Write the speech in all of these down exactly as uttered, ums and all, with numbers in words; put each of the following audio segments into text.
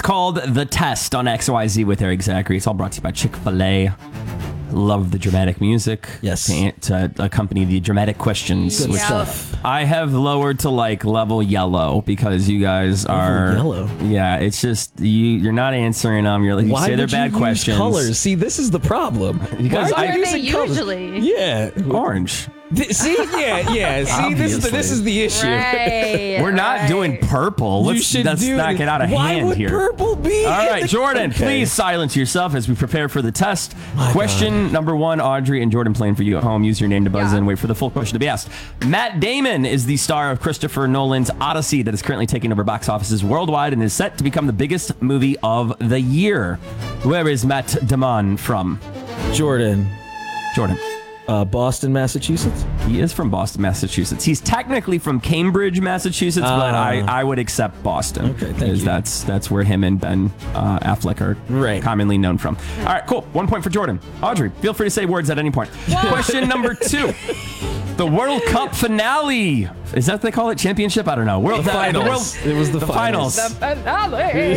called The Test on X Y Z with Eric Zachary. It's all brought to you by Chick-fil-A. Love the dramatic music. Yes. To, to accompany the dramatic questions. Good which stuff. I have lowered to like level yellow because you guys are yellow. Yeah, it's just you. You're not answering them. You're like you Why say they're would you bad use questions. colors? See, this is the problem. Because Why I are you What are they using colors? usually? Yeah. Orange. Th- See, yeah, yeah. See, this is the, this is the issue. Right. We're not right. doing purple. You Let's, should let's do not get out of Why hand would here. purple be? All in right, the- Jordan, Okay. please silence yourself as we prepare for the test. Question number one, Audrey and Jordan playing for you at home. Use your name to buzz Yeah. in. Wait for the full question to be asked. Matt Damon is the star of Christopher Nolan's Odyssey that is currently taking over box offices worldwide and is set to become the biggest movie of the year. Where is Matt Damon from? Jordan, Jordan. uh, Boston, Massachusetts. He is from Boston, Massachusetts. He's technically from Cambridge, Massachusetts, but Ah. I, I would accept Boston. Okay, thank because you. That's that's where him and Ben uh, Affleck are Right. commonly known from. All right, cool. One point for Jordan. Audrey, feel free to say words at any point. Question number two. The World Cup finale. Is that what they call it? Championship? I don't know. World The uh, finals. The, world, It was the the finals. finals.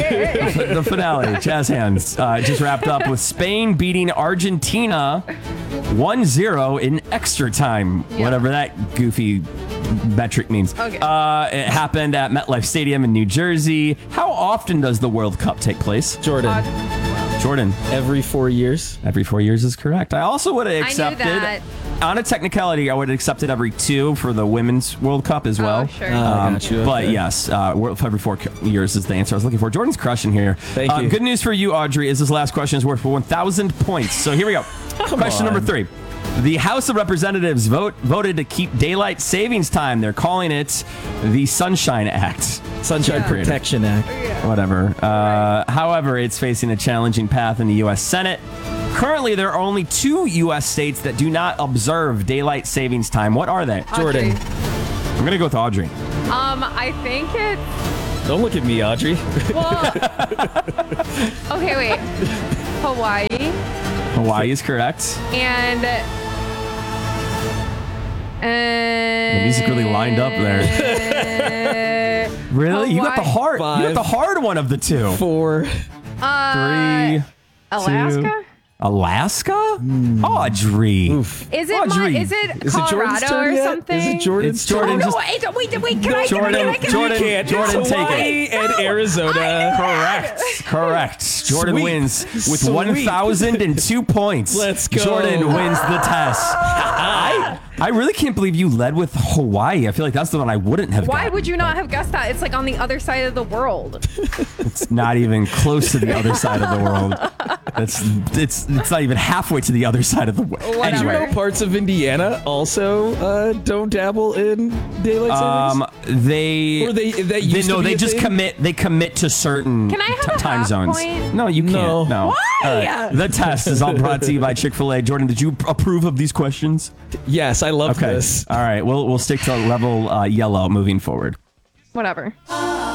The finale. Jazz hands. Uh, just wrapped up with Spain beating Argentina one zero in extra time. Yeah. Whatever that goofy metric means. Okay. Uh, it happened at MetLife Stadium in New Jersey. How often does the World Cup take place? Jordan, Uh, Jordan. every four years. Every four years is correct. I also would have knew accepted, that. on a technicality, I would have accepted every two for the Women's World Cup as well. Oh, sure. Ah, I Um, got you. But Okay. yes, uh, world- every four years is the answer I was looking for. Jordan's crushing here. Thank Uh, you. Good news for you, Audrey, is this last question is worth one thousand points. So here we go. Question on. number three. The House of Representatives vote voted to keep daylight savings time. They're calling it the Sunshine Act. Sunshine Yeah. Protection Act. Whatever. Uh, however, it's facing a challenging path in the U S Senate. Currently, there are only two U S states that do not observe daylight savings time. What are they? Jordan, Audrey. I'm going to go with Audrey. Um, I think it's don't look at me, Audrey. well. Okay, wait. Hawaii Hawaii is correct. and. And The music really lined up there. Really? You got the Hawaii. hard. You got the Five. hard one of the two. Four. Uh, Three. Alaska? two. Alaska? Audrey. Oof. Is it Audrey. my, is it Is it Jordan's Colorado turn or yet? something? Is it Jordan's It's Jordan. Oh, no, just wait, wait, wait, can I, Jordan, can I, can I, Jordan, You can't. Jordan, It's take it. Hawaii and Arizona. Correct. Correct. Jordan Sweet. wins with Sweet. one thousand two points. Let's go. Jordan wins the test. I, I really can't believe you led with Hawaii. I feel like that's the one I wouldn't have Why gotten, would you not but have guessed that? It's like on the other side of the world. It's not even close to the other side of the world. It's it's it's not even halfway to the other side of the world. Whatever. Did you Anyway, know parts of Indiana also uh, don't dabble in daylight savings? um, they Or they- that they used to no, be they a just thing? commit they commit to certain Can I have t- a time half zones. point? No, you can't. No. No. Why? All right. The test is all brought to you by Chick-fil-A. Jordan, did you approve of these questions? Yes, I love Okay. this. All right. We'll we'll stick to level uh, yellow moving forward. Whatever.